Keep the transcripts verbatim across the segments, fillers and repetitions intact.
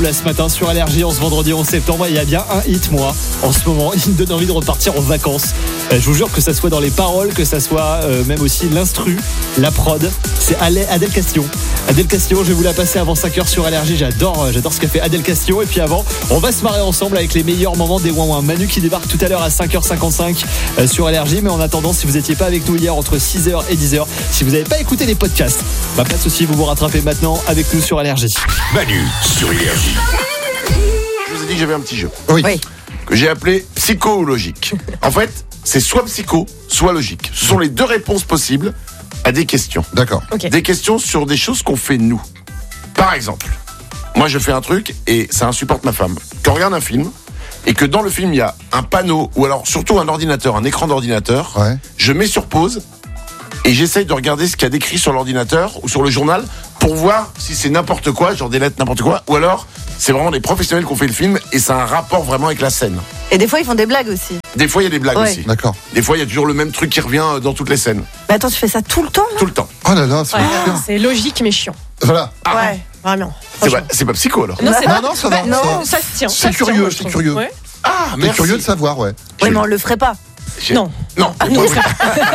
Là ce matin sur Allergie, en ce vendredi onze septembre, il y a bien un hit, moi, en ce moment, il me donne envie de repartir en vacances. Euh, je vous jure que ça soit dans les paroles, que ça soit euh, même aussi l'instru, la prod, c'est Adèle Castillo. Adèle Castillo, je vais vous la passer avant cinq heures sur Allergie, j'adore, euh, j'adore ce qu'a fait Adèle Castillo. Et puis avant, on va se marrer ensemble avec les meilleurs moments des Ouin Ouin. Manu qui débarque tout à l'heure à cinq heures cinquante-cinq euh, sur Allergie. Mais en attendant, si vous n'étiez pas avec nous hier entre six heures et dix heures, si vous n'avez pas écouté les podcasts, bah pas de souci, vous vous rattrapez maintenant avec nous sur Allergie. Manu sur Énergie. Je vous ai dit que j'avais un petit jeu. Oui. oui. Que j'ai appelé psycho-logique. En fait, c'est soit psycho, soit logique. Ce sont les deux réponses possibles à des questions. D'accord. Okay. Des questions sur des choses qu'on fait nous. Par exemple, moi je fais un truc et ça insupporte ma femme. Quand on regarde un film et que dans le film il y a un panneau ou alors surtout un ordinateur, un écran d'ordinateur, Ouais. je mets sur pause et j'essaye de regarder ce qu'il y a décrit sur l'ordinateur ou sur le journal pour voir si c'est n'importe quoi, genre des lettres n'importe quoi, ou alors c'est vraiment des professionnels qui ont fait le film et ça a un rapport vraiment avec la scène. Et des fois, ils font des blagues aussi. Des fois, il y a des blagues Ouais. aussi. D'accord. Des fois, il y a toujours le même truc qui revient dans toutes les scènes. Mais attends, tu fais ça tout le temps, là? Tout le temps. Oh là là, c'est Ouais, chiant. c'est logique mais chiant. Voilà. Ah. Ouais. Vraiment. C'est Franchement. pas, c'est pas psycho alors. Non, c'est Non, non, ça va. non, ça- ça se tient. C'est ça se tient, curieux, moi, je c'est trouve. curieux. Ouais. Ah, T'es merci. curieux de savoir, ouais. Ouais, mais on le ferait pas. J'ai- Non. Non. Ah, nous, on ferait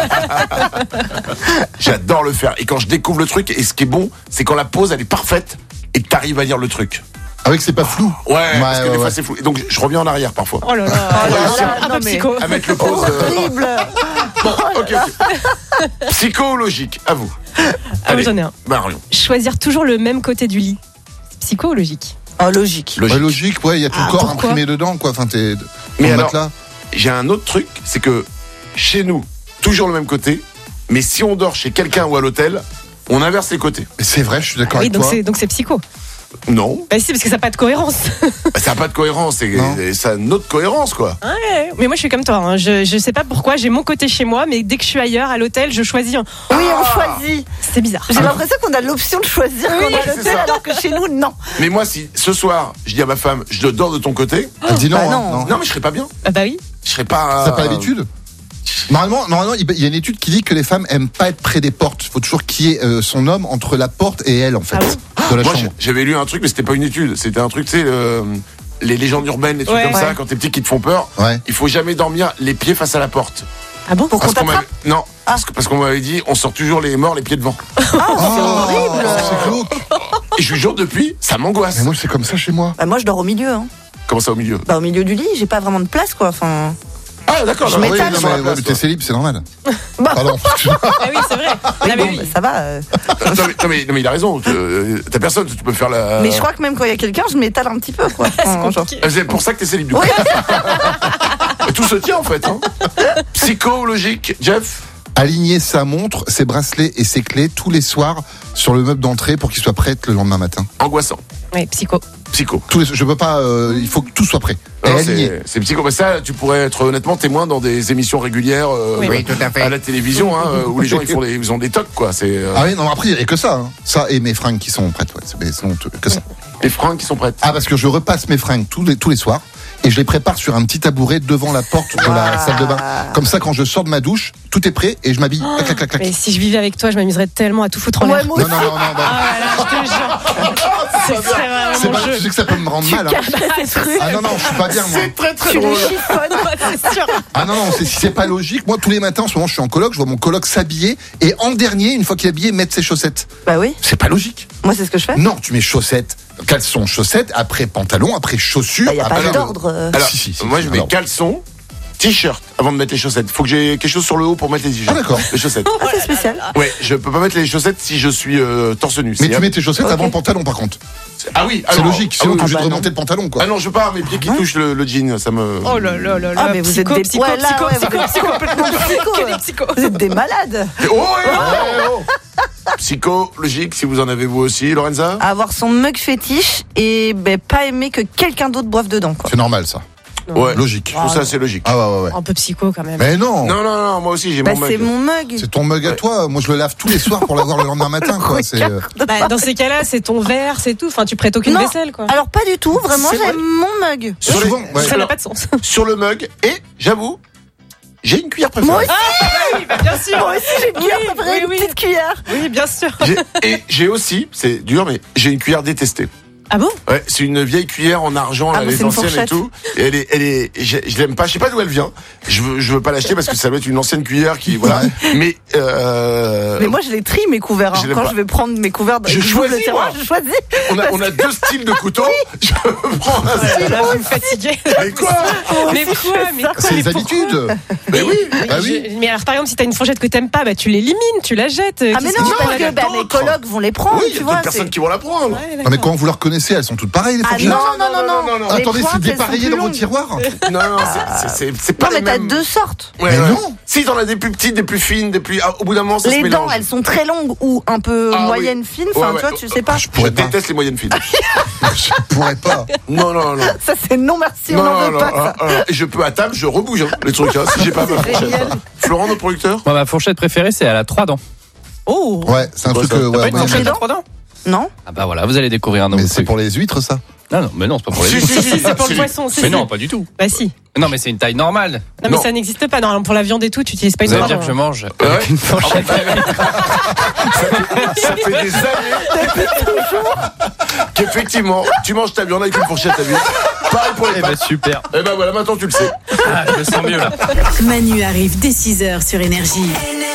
J'adore le faire. Et quand je découvre le truc, et ce qui est bon, c'est quand la pause elle est parfaite et que t'arrives à lire le truc. Avec c'est pas flou. Ouais, parce que ouais, des fois ouais. c'est flou. Et donc je reviens en arrière parfois. Oh là là. là là, Un non, peu mais- psycho. À mettre le pause. euh, Horrible. Bon, ok, ok. Psychologique, à vous. Ah, moi, Allez. j'en ai un. Marion. Choisir toujours le même côté du lit. Psycho ou logique? Oh, logique. Logique. Ouais, logique, ouais, il y a tout Ah, le corps pourquoi imprimé dedans, quoi. Enfin, t'es. Mais dans le alors- matelas. J'ai un autre truc, c'est que chez nous, toujours le même côté, mais si on dort chez quelqu'un ou à l'hôtel, on inverse les côtés. Mais c'est vrai, je suis d'accord Ah oui, avec donc toi. c'est, donc c'est psycho. Non, Bah si, parce que ça n'a pas de cohérence. ça n'a pas de cohérence, c'est, Non. ça a une autre cohérence quoi. Ouais, mais moi je suis comme toi. Hein. Je, je sais pas pourquoi, j'ai mon côté chez moi, mais dès que je suis ailleurs, à l'hôtel, je choisis. Un... Oui, on choisit. C'est bizarre. J'ai l'impression qu'on a l'option de choisir quand on est à c'est l'hôtel, ça. alors que chez nous, non. Mais moi, si ce soir, je dis à ma femme, je dors de ton côté, Elle dit non, Bah hein, non. non. non mais je serais pas bien. Ah bah oui. Je serais pas. T'as pas l'habitude Normalement, normalement, il y a une étude qui dit que les femmes aiment pas être près des portes. Il faut toujours qu'il y ait euh, son homme entre la porte et elle, en fait, Ah de la Moi, chambre. j'avais lu un truc, mais c'était pas une étude. C'était un truc, tu sais, le- les légendes urbaines, les trucs Ouais. comme ça, Ouais. quand t'es petit qui te font peur. Ouais. Il faut jamais dormir les pieds face à la porte. Ah bon? Pour qu'on Parce qu'on t'attrape. m'avait- non, parce que- parce qu'on m'avait dit, on sort toujours les morts les pieds devant. Oh, horrible. c'est glauque. Et je vous jure, depuis, ça m'angoisse. Mais moi, c'est comme ça chez moi. Bah, moi, je dors au milieu. Hein. Comment ça au milieu? Bah, au milieu du lit, j'ai pas vraiment de place, quoi. Enfin. Ah, d'accord, Je non, Oui, m'étale. non, sur la mais, ouais, place, mais toi. t'es célib, c'est normal. Bah. Pardon. Ah oui, c'est vrai. Ah, mais Bon, oui. bah, ça va. euh. non, mais, non, mais, non, mais il a raison. euh, T'as personne, tu peux faire la. Mais je crois que même quand il y a quelqu'un, je m'étale un petit peu, quoi. C'est Enfin, genre. compliqué. C'est pour ça que t'es célib, du coup. Tout se tient en fait. Hein. Psychologique, Jeff. Aligner sa montre, ses bracelets et ses clés tous les soirs sur le meuble d'entrée pour qu'il soit prêt le lendemain matin. Angoissant. Ouais, psycho. Psycho. Tous les, je peux pas. euh, il faut que tout soit prêt. Et Non, aligné. c'est, c'est psycho. Mais ça, tu pourrais être honnêtement témoin dans des émissions régulières euh, Oui. bah, Oui, tout à fait. à la télévision, hein, euh, où les gens ils font des, ils ont des tocs quoi. C'est euh, Ah oui, non, après, il n'y a que ça. Hein. Ça et mes fringues qui sont prêtes. Ouais, c'est mais sinon, tout- que ça. les fringues qui sont prêtes. Ah, parce que je repasse mes fringues tous les, tous les soirs et je les prépare sur un petit tabouret devant la porte de la Ah. salle de bain. Comme ça, quand je sors de ma douche, tout est prêt et je m'habille. Clac, clac, clac, clac. Mais si je vivais avec toi, je m'amuserais tellement à tout foutre en Ouais, l'air. moi Non, aussi. non, non, non. bah, Ah ouais, là, je te jure. Ce serait c'est vraiment pas, mon tu jeu. sais que ça peut me rendre mal. Hein. Ah non, non, je suis pas bien, moi. C'est très très Tu le drôle. chiffonnes. C'est sûr. Ah non, non, c'est, si c'est pas logique, moi tous les matins en ce moment je suis en coloc, je vois mon coloc s'habiller et en dernier, une fois qu'il est habillé, mettre ses chaussettes. Bah oui, C'est pas logique. moi, c'est ce que je fais. Non, tu mets chaussettes, caleçon, chaussettes, après pantalon, après chaussures. Bah, y a pas après... d'ordre. euh. Alors, Si, si, si, moi si, je mets alors. caleçon, t-shirt avant de mettre les chaussettes. Faut que j'ai quelque chose sur le haut pour mettre les t-shirts. Ah, d'accord. Les chaussettes. Ah, c'est spécial. Ouais, je peux pas mettre les chaussettes si je suis euh, torse nu. Mais C'est- tu mets tes chaussettes Ok. avant le pantalon par contre. Ah oui, C'est alors- logique, ah sinon oui, t'es obligé bah de non. remonter le pantalon quoi. Ah non, je veux pas mes pieds qui touchent le, le jean, ça me. Oh là là là là. Ah, mais vous psycho, êtes des psycho, ouais, là, psycho, ouais, psycho, vous êtes psycho. complètement psycho. Que euh. des psychos. Vous êtes des malades. Oh, ouais, ouais, oh. Psychologique, si vous en avez vous aussi, Lorenza. Avoir son mug fétiche et ben, pas aimer que quelqu'un d'autre boive dedans, quoi. C'est normal ça. Ouais, Logique. Tout ça c'est logique. Ah ouais, ouais, ouais. Un peu psycho quand même. Mais non, Non, non, non, moi aussi j'ai Bah, mon c'est mug. mon mug. c'est ton mug à toi. Moi je le lave tous les soirs pour l'avoir le lendemain matin quoi. C'est, euh, Bah, dans ces cas-là, c'est ton verre, c'est tout. Enfin, tu prêtes aucune Non. vaisselle, quoi. Alors, pas du tout, vraiment, C'est vrai. j'aime mon mug. Sur, les- souvent, ouais. Ça n'a alors, pas de sens. sur le mug, et j'avoue, j'ai une cuillère préférée. Moi aussi, Oui, bah, bien sûr. moi aussi j'ai une cuillère Oui, préférée, oui, une oui. petite cuillère. Oui, bien sûr. J'ai- et j'ai aussi, c'est dur, mais j'ai une cuillère détestée. Ah bon? Ouais, c'est une vieille cuillère en argent, Ah, là, mais les c'est une anciennes et fourchette. tout. Et elle est, elle est, je, je l'aime pas, je sais pas d'où elle vient. Je veux, je veux pas l'acheter parce que ça doit être une ancienne cuillère qui, voilà. Mais, euh, Mais moi, je les trie mes couverts. hein. Je l'aime Quand pas. je vais prendre mes couverts, Je j'ouvre le choisis, tiroir, moi. je choisis. on a, on a deux styles de couteaux. Je prends un Ah, style. là, vous me fatiguez. Mais quoi? Mais quoi? Mais quoi? C'est Mais les pourquoi? habitudes. Mais oui. Ah oui. Je- mais alors, par exemple, si t'as une fourchette que t'aimes pas, bah, tu l'élimines, tu la jettes. Ah, mais Qu'est-ce non, que tu parce fais que là-dedans? bah, mes colocs vont les prendre, Oui, il y tu a vois. d'autres personnes c'est- qui vont la prendre. Ouais, Non, mais d'accord. quand vous leur connaissez, elles sont toutes pareilles, les Ah fourchettes. non, non, non, non. non, non. Les Attendez, pointes, c'est elles sont dépareillé plus dans vos longues. tiroirs. Non, non, c'est, c'est, c'est, c'est pas Non, mais les t'as mêmes. deux sortes. Ouais, Mais ouais. non. Si t'en as des plus petites, des plus fines, des plus, ah, au bout d'un moment, ça se Les mélange. dents, elles sont très longues ou un peu Ah, oui. moyennes, fines. Ouais, Enfin, ouais. tu vois, tu sais pas. Je Je pourrais pas. déteste les moyennes fines. Je pourrais pas. Non, non, non. Ça, c'est non merci, on non, n'en veut non, pas. non, ça. ah, ah. Et je peux à table, je rebouge hein, les trucs. Hein, si j'ai pas ma fourchette. génial. Florent, notre producteur. Moi, ma fourchette préférée, c'est elle a trois dents. Oh! Ouais, c'est un Quoi, truc. ça euh, T'as ouais, pas une moyen- fourchette à dents trois dents? Non. Ah bah voilà, vous allez découvrir un nouveau Mais c'est truc. pour les huîtres, ça. Non, non, mais non, c'est pas pour les Si, huîtres. si, si, C'est pour si. le poisson, si, Mais si. non, pas du tout. Bah si. Non, mais c'est une taille normale. Non, mais Non. ça n'existe pas. Normalement, pour la viande et tout, tu utilises pas une Vous allez corde. dire que je mange Ouais. avec une fourchette. Ça fait des années qu'effectivement, tu manges ta viande avec une fourchette à viande. Pareil pour les Eh ben pâtes. super. Eh ben voilà, maintenant tu le sais. Ah, je me sens mieux là. Manu arrive dès six heures sur Énergie.